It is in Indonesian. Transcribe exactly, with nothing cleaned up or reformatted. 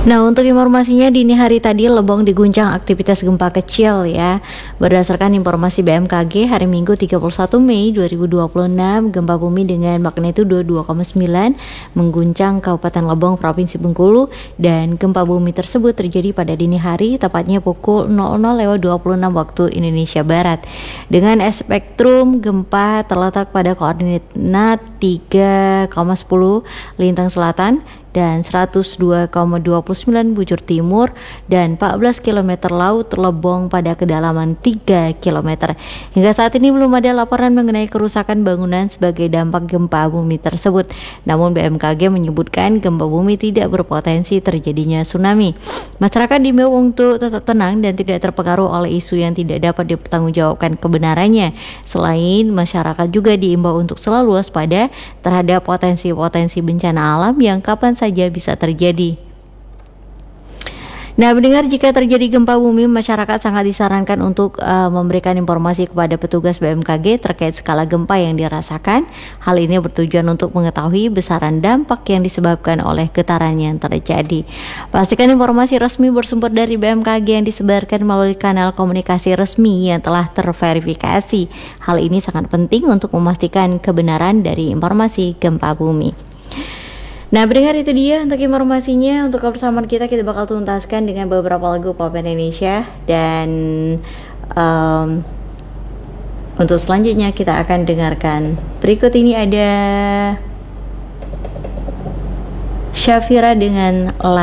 Nah, untuk informasinya dini hari tadi Lebong diguncang aktivitas gempa kecil ya. Berdasarkan informasi B M K G hari Minggu tiga puluh satu Mei dua ribu dua puluh enam, gempa bumi dengan magnitudo dua koma sembilan mengguncang Kabupaten Lebong, Provinsi Bengkulu, dan gempa bumi tersebut terjadi pada dini hari tepatnya pukul nol nol lewat dua puluh enam waktu Indonesia Barat. Dengan spektrum gempa terletak pada koordinat tiga koma sepuluh lintang selatan dan seratus dua koma dua sembilan bujur timur dan empat belas kilometer laut Lebong pada kedalaman tiga kilometer. Hingga saat ini belum ada laporan mengenai kerusakan bangunan sebagai dampak gempa bumi tersebut. Namun B M K G menyebutkan gempa bumi tidak berpotensi terjadinya tsunami. Masyarakat diimbau untuk tetap tenang dan tidak terpengaruh oleh isu yang tidak dapat dipertanggungjawabkan kebenarannya. Selain masyarakat juga diimbau untuk selalu waspada terhadap potensi-potensi bencana alam yang kapan saja bisa terjadi. Nah, mendengar jika terjadi gempa bumi, masyarakat sangat disarankan untuk uh, memberikan informasi kepada petugas B M K G terkait skala gempa yang dirasakan. Hal ini bertujuan untuk mengetahui besaran dampak yang disebabkan oleh getaran yang terjadi. Pastikan informasi resmi bersumber dari B M K G yang disebarkan melalui kanal komunikasi resmi yang telah terverifikasi. Hal ini sangat penting untuk memastikan kebenaran dari informasi gempa bumi. Nah, pendengar, itu dia untuk informasinya. Untuk kebersamaan kita, kita bakal tuntaskan dengan beberapa lagu pop Indonesia. Dan um, untuk selanjutnya kita akan dengarkan berikut ini ada Syafira dengan